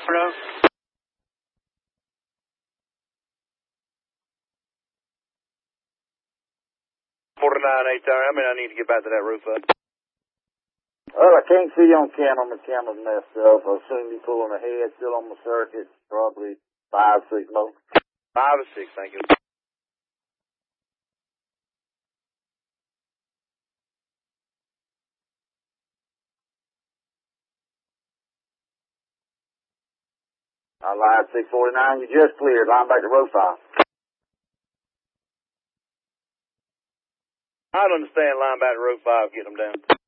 Hello? 49 8 I mean, I need to get back to that roof up. Well, I can't see you on camera. My camera's messed up. I'll soon be pulling ahead, still on the circuit. Probably 5, 6 more. 5 or 6, thank you. I lied, 649. You just cleared. Line back to row 5. I don't understand line back to row 5, get them down.